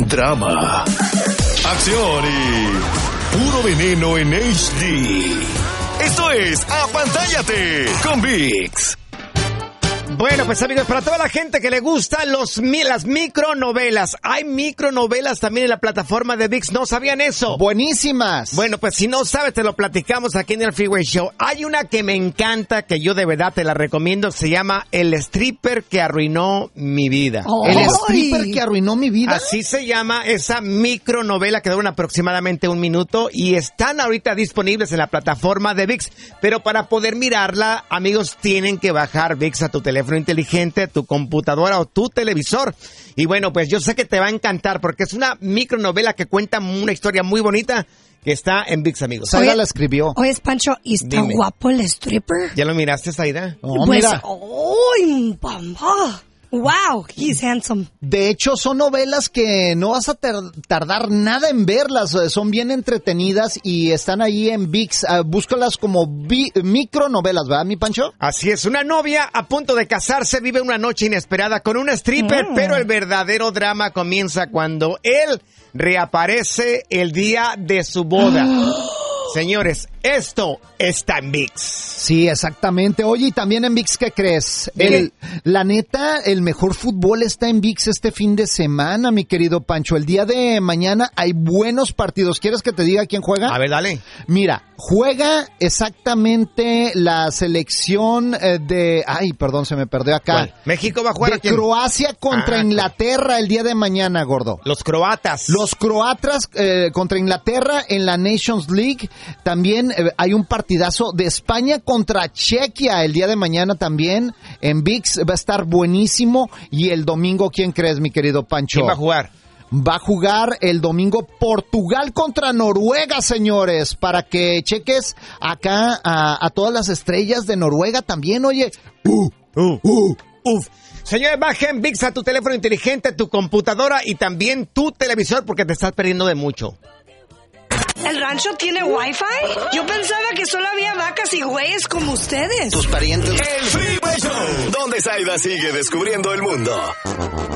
drama, acción y puro veneno en HD. Esto es Apantállate con ViX. Bueno, pues amigos, para toda la gente que le gustan las micronovelas, hay micronovelas también en la plataforma de ViX, ¿no sabían eso? Buenísimas. Bueno, pues si no sabes, te lo platicamos aquí en el Freeway Show. Hay una que me encanta, que yo de verdad te la recomiendo, se llama El stripper que arruinó mi vida. ¿El stripper que arruinó mi vida? Así se llama esa micronovela que dura aproximadamente 1 minuto y están ahorita disponibles en la plataforma de ViX. Pero para poder mirarla, amigos, tienen que bajar ViX a tu teléfono inteligente, tu computadora o tu televisor. Y bueno, pues yo sé que te va a encantar porque es una micronovela que cuenta una historia muy bonita que está en ViX, amigos. Saida la escribió. Oye, Pancho, ¿y está guapo el stripper? ¿Ya lo miraste, Saida? Oh, pues, mira. ¡ay, mamá! Wow, he's handsome. De hecho, son novelas que no vas a tardar nada en verlas. Son bien entretenidas y están ahí en ViX. Búscalas como micronovelas, ¿verdad, mi Pancho? Así es. Una novia a punto de casarse vive una noche inesperada con un stripper, pero el verdadero drama comienza cuando él reaparece el día de su boda. Señores, esto está en ViX. Sí, exactamente. Oye, y también en ViX, ¿qué crees? La neta, el mejor fútbol está en ViX este fin de semana, mi querido Pancho. El día de mañana hay buenos partidos. ¿Quieres que te diga quién juega? A ver, dale. Mira, juega exactamente la selección de... Ay, perdón, se me perdió acá. ¿Cuál? México va a jugar de Croacia contra Inglaterra el día de mañana, gordo. Los croatas. Los croatas contra Inglaterra en la Nations League. También hay un partidazo de España contra Chequia el día de mañana también. En ViX va a estar buenísimo. Y el domingo, ¿quién crees, mi querido Pancho? ¿Quién va a jugar? Va a jugar el domingo Portugal contra Noruega, señores, para que cheques acá a todas las estrellas de Noruega también, oye. Señores, bajen ViX a tu teléfono inteligente, tu computadora y también tu televisor porque te estás perdiendo de mucho. ¿El rancho tiene Wi-Fi? Yo pensaba que solo había vacas y güeyes como ustedes. Tus parientes. El Freeway Show, donde Saida sigue descubriendo el mundo.